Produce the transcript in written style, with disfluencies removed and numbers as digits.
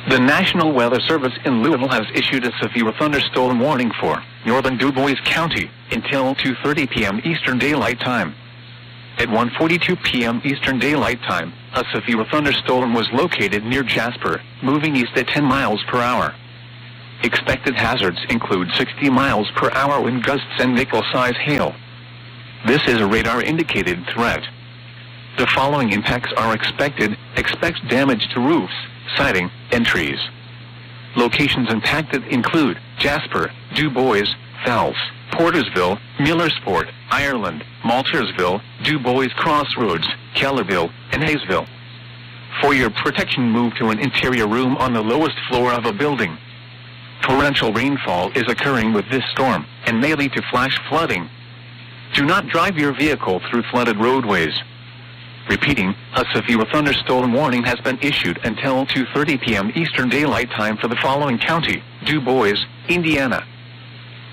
The National Weather Service in Louisville has issued a severe thunderstorm warning for northern DuBois County until 2:30 p.m. Eastern Daylight Time. At 1:42 p.m. Eastern Daylight Time, a severe thunderstorm was located near Jasper, moving east at 10 miles per hour. Expected hazards include 60 miles per hour wind gusts and nickel-size hail. This is a radar-indicated threat. The following impacts are expected. Expect damage to roofs, siding, and trees. Locations impacted include Jasper, DuBois, Fells, Portersville, Millersport, Ireland, Maltersville, DuBois Crossroads, Kellerville, and Hayesville. For your protection, move to an interior room on the lowest floor of a building. Torrential rainfall is occurring with this storm and may lead to flash flooding. Do not drive your vehicle through flooded roadways. Repeating, a severe thunderstorm warning has been issued until 2:30 p.m. Eastern Daylight Time for the following county: DuBois, Indiana,